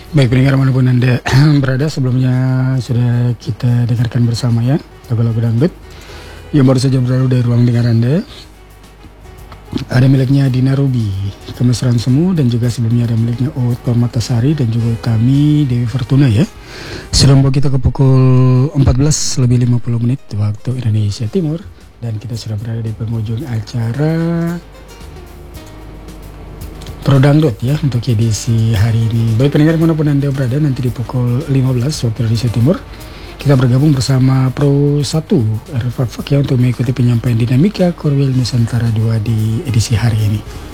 Baik pendengar manapun Anda berada, sebelumnya sudah kita dengarkan bersama ya lagu-lagu dangdut yang baru saja berlalu dari ruang dengar Anda. Ada miliknya Dina Ruby, Kemesraan Semu, dan juga sebelumnya ada miliknya Uut Permatasari dan juga kami Dewi Fortuna ya. Sudah membawa kita ke pukul 14 lebih 50 menit waktu Indonesia Timur, dan kita sudah berada di penghujung acara Pro Dangdut ya untuk edisi hari ini. Baik pendengar manapun Anda berada, nanti di pukul 15 waktu Indonesia Timur kita bergabung bersama Pro 1 RFAK ya untuk mengikuti penyampaian dinamika Korwil Nusantara 2 di edisi hari ini.